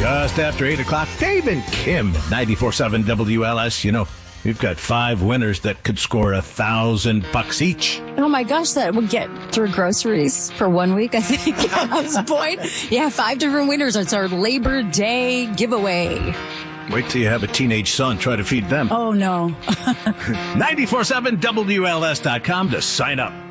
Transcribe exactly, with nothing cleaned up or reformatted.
Just after eight o'clock, Dave and Kim, ninety-four point seven W L S. You know, we've got five winners that could score a thousand bucks each. Oh my gosh, that would get through groceries for one week, I think. At this point. Yeah, five different winners. It's our Labor Day giveaway. Wait till you have a teenage son. Try to feed them. Oh, no. ninety-four point seven W L S dot com to sign up.